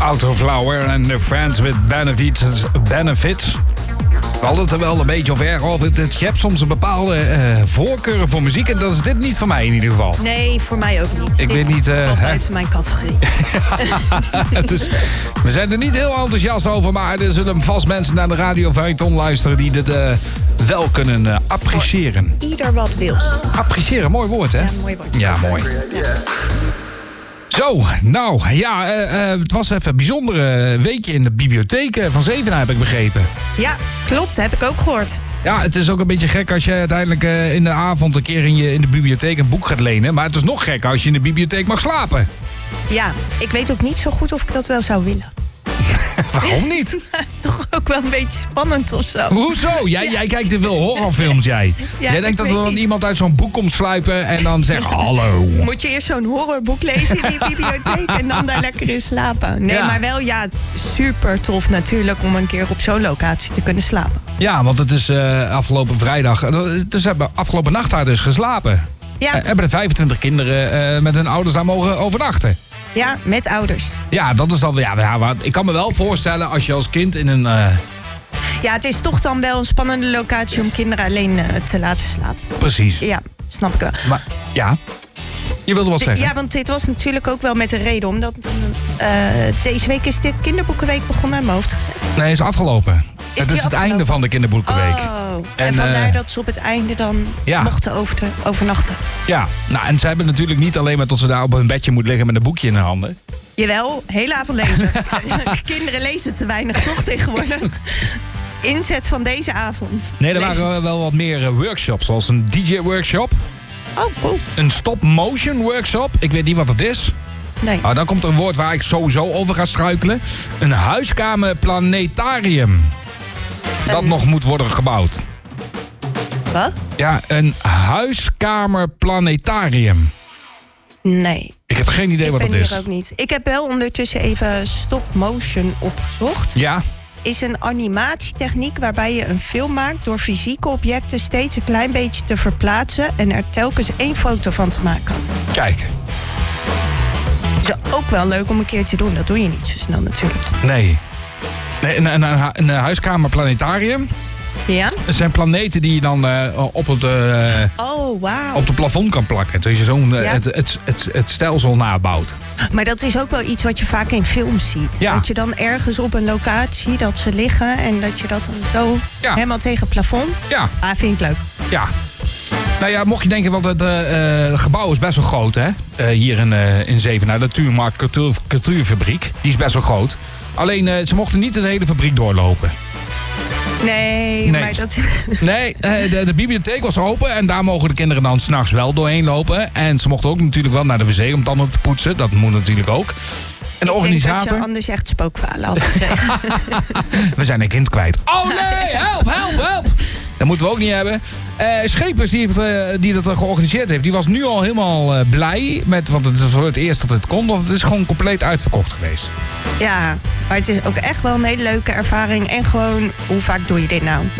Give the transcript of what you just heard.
Autoflower en The Friends with Benefits. We hadden het er wel een beetje over. Je hebt soms een bepaalde voorkeur voor muziek. En dat is dit niet van mij in ieder geval. Nee, voor mij ook niet. Ik weet niet... valt buiten mijn categorie. Dus, we zijn er niet heel enthousiast over. Maar er zullen vast mensen naar de Radio Feuilleton luisteren... die dit wel kunnen appreciëren. Voor ieder wat wil. Appreciëren, mooi woord, hè? Ja, mooi woord. Ja, mooi. Zo, nou, ja, het was even een bijzondere weekje in de bibliotheek van Zevenaar, heb ik begrepen. Ja, klopt, heb ik ook gehoord. Ja, het is ook een beetje gek als je uiteindelijk in de avond een keer in de bibliotheek een boek gaat lenen. Maar het is nog gek als je in de bibliotheek mag slapen. Ja, ik weet ook niet zo goed of ik dat wel zou willen. Waarom niet? Toch ook wel een beetje spannend of zo. Hoezo? Jij kijkt te veel horrorfilms, jij. Ja, jij denkt dat er dan iemand uit zo'n boek komt sluipen en dan zegt hallo. Moet je eerst zo'n horrorboek lezen in die bibliotheek en dan daar lekker in slapen? Nee, ja. Maar wel, ja, super tof natuurlijk om een keer op zo'n locatie te kunnen slapen. Ja, want het is afgelopen vrijdag. Dus we hebben afgelopen nacht daar dus geslapen. Ja. Hebben er 25 kinderen met hun ouders daar mogen overnachten. Ja, met ouders. Ja, dat is dan... Ja, ik kan me wel voorstellen als je als kind in een... Ja, het is toch dan wel een spannende locatie om kinderen alleen te laten slapen. Precies. Ja, snap ik wel. Maar, ja... Je wilde wat zeggen? Ja, want dit was natuurlijk ook wel met een reden. Omdat deze week is de kinderboekenweek begonnen aan mijn hoofd gezet. Nee, is afgelopen. Het is het einde van de kinderboekenweek. Oh, en vandaar dat ze op het einde dan mochten overnachten. Ja, nou en ze hebben natuurlijk niet alleen maar tot ze daar op hun bedje moet liggen met een boekje in hun handen. Jawel, hele avond lezen. Kinderen lezen te weinig toch tegenwoordig. Inzet van deze avond. Nee, er waren wel wat meer workshops, zoals een DJ-workshop. Oh, cool. Een stop-motion workshop. Ik weet niet wat het is. Nee. Dan komt er een woord waar ik sowieso over ga struikelen. Een huiskamerplanetarium. Dat nog moet worden gebouwd. Wat? Ja, een huiskamerplanetarium. Nee. Ik heb geen idee wat dat is. Ik ben hier ook niet. Ik heb wel ondertussen even stop-motion opgezocht. Ja. Is een animatietechniek waarbij je een film maakt door fysieke objecten steeds een klein beetje te verplaatsen en er telkens 1 foto van te maken. Kijk. Het is ook wel leuk om een keer te doen. Dat doe je niet zo snel natuurlijk. Nee. Een huiskamerplanetarium. Ja? Het zijn planeten die je dan op het op het plafond kan plakken. Dus je zo'n het stelsel nabouwt. Maar dat is ook wel iets wat je vaak in films ziet. Ja. Dat je dan ergens op een locatie dat ze liggen en dat je dat dan zo helemaal tegen het plafond. Ja. Ah, vind ik leuk. Ja. Nou ja, mocht je denken, want het gebouw is best wel groot, hè? Hier in Zevenaar, de Tuurmarkt Cultuurfabriek. Die is best wel groot. Alleen, ze mochten niet de hele fabriek doorlopen. Nee, maar dat... Nee, de bibliotheek was open en daar mogen de kinderen dan 's nachts wel doorheen lopen. En ze mochten ook natuurlijk wel naar de wc om tanden te poetsen. Dat moet natuurlijk ook. En de organisator... Ik denk dat je anders echt spookverhalen had gekregen. We zijn een kind kwijt. Oh nee, help! Dat moeten we ook niet hebben. Schepers die dat georganiseerd heeft, die was nu al helemaal blij. Want het is voor het eerst dat het kon. Want het is gewoon compleet uitverkocht geweest. Ja, maar het is ook echt wel een hele leuke ervaring. En gewoon, hoe vaak doe je dit nou?